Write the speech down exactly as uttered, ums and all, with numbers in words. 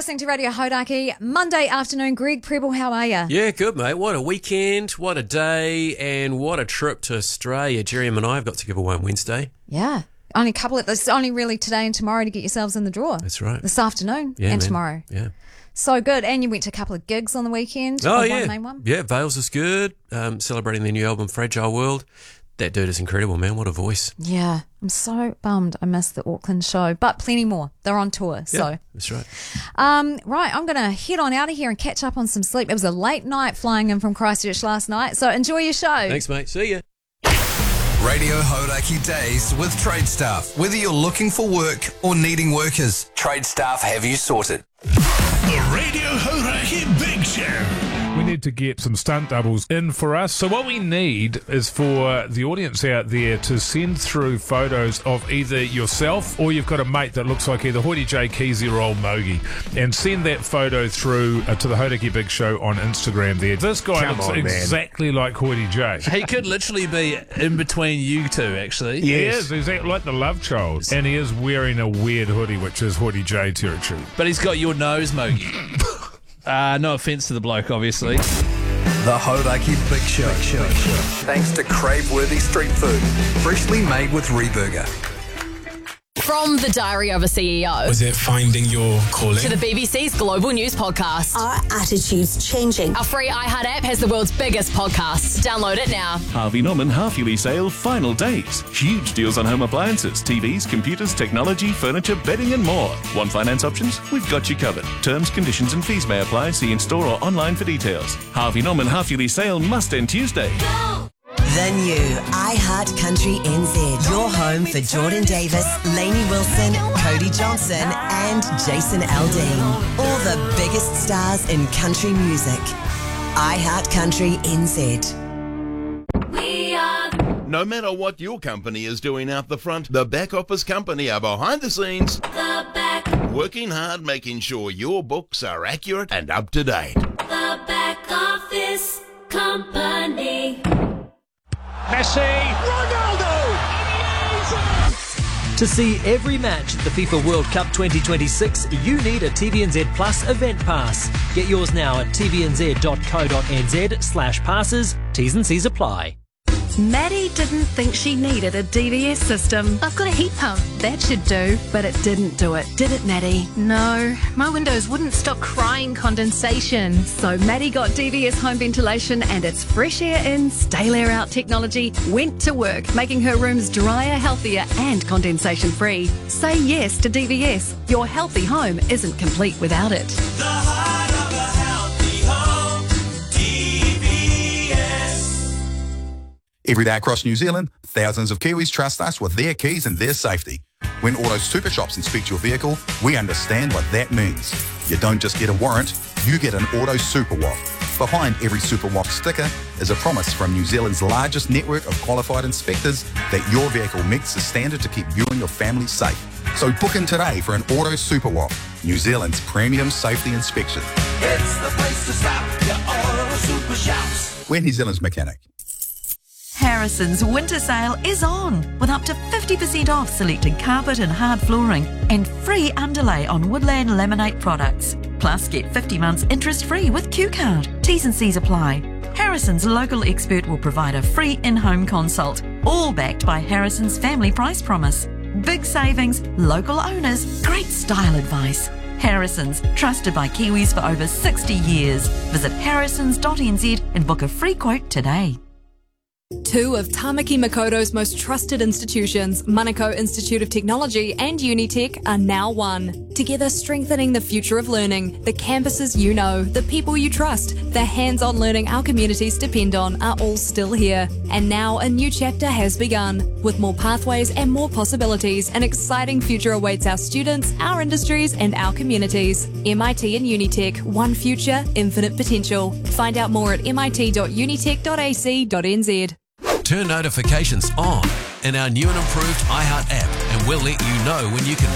listening to Radio Hodaki. Monday afternoon. Greg Preble, how are you? Yeah, good, mate. What a weekend, what a day, and what a trip to Australia. Jerry and I have got to give away on Wednesday. Yeah. Only a couple of, there's only really today and tomorrow to get yourselves in the draw. That's right. This afternoon Yeah, and man. tomorrow. Yeah. So good. And you went to a couple of gigs on the weekend. Oh, Or yeah. One main one. Yeah, Vales is good. Um, celebrating their new album, Fragile World. That dude is incredible, man. What a voice. Yeah. I'm so bummed I missed the Auckland show, but plenty more. They're on tour. Yeah, So, that's right. um, right, I'm going to head on out of here and catch up on some sleep. It was a late night flying in from Christchurch last night. So enjoy your show. Thanks, mate. See ya. Radio Hodaki Days with Trade Staff. Whether you're looking for work or needing workers, Trade Staff have you sorted. The Radio Hodaki Big Show. We need to get some stunt doubles in for us. So what we need is for the audience out there to send through photos of either yourself or you've got a mate that looks like either Hoity J, Keezy or Old Mogi, and send that photo through uh, to the Hodaki Big Show on Instagram there. This guy Come looks on, man. exactly like Hoity J. He could literally be in between you two, actually. He is. He's act- like the love child. And he is wearing a weird hoodie, which is Hoity J territory. But he's got your nose, Mogi. uh, no offence to the bloke, obviously. The Hodaki Big Show. Thanks to crave-worthy street food, freshly made with Reburger. From the Diary of a C E O Was it finding your calling? to the B B C's Global News Podcast. Our attitudes changing. Our free iHeart app has the world's biggest podcasts. Download it now. Harvey Norman half-yearly sale final days. Huge deals on home appliances, T Vs, computers, technology, furniture, bedding and more. Want finance options? We've got you covered. Terms, conditions and fees may apply. See in-store or online for details. Harvey Norman half-yearly sale must end Tuesday. The new iHeart Country N Z. Your home for Jordan Davis, Lainey Wilson, Cody Johnson and Jason Aldean. All the biggest stars in country music. iHeart Country N Z. No matter what your company is doing out the front, the back office company are behind the scenes. The back. Working hard, making sure your books are accurate and up to date. The back office company. Messi, Ronaldo, to see every match at the FIFA World Cup twenty twenty-six, you need a T V N Z Plus event pass. Get yours now at t v n z dot co dot n z slash passes. T's and C's apply. Maddie didn't think she needed a D V S system. I've got a heat pump. That should do, but it didn't do it, did it, Maddie? No, my windows wouldn't stop crying condensation. So Maddie got D V S home ventilation and its fresh air in, stale air out technology went to work, making her rooms drier, healthier and condensation free. Say yes to D V S. Your healthy home isn't complete without it. The heart of a healthy home. D V S. Every day across New Zealand, thousands of Kiwis trust us with their keys and their safety. When Auto Super Shops inspect your vehicle, we understand what that means. You don't just get a warrant, you get an Auto Super Walk. Behind every Super Walk sticker is a promise from New Zealand's largest network of qualified inspectors that your vehicle meets the standard to keep you and your family safe. So book in today for an Auto Super Walk, New Zealand's premium safety inspection. It's the place to stop. Your Auto Super Shops. We're New Zealand's mechanic. Harrison's winter sale is on with up to fifty percent off selected carpet and hard flooring and free underlay on Woodland Laminate products. Plus get fifty months interest free with Q Card. T's and C's apply. Harrison's local expert will provide a free in-home consult, all backed by Harrison's family price promise. Big savings, local owners, great style advice. Harrison's, trusted by Kiwis for over sixty years. Visit harrisons dot n z and book a free quote today. Two of Tamaki Makoto's most trusted institutions, Manukau Institute of Technology and Unitec, are now one. Together strengthening the future of learning, the campuses you know, the people you trust, the hands-on learning our communities depend on are all still here. And now a new chapter has begun. With more pathways and more possibilities, an exciting future awaits our students, our industries and our communities. M I T and Unitec, one future, infinite potential. Find out more at m i t dot unitec dot a c dot n z. Turn notifications on in our new and improved iHeart app, and we'll let you know when you can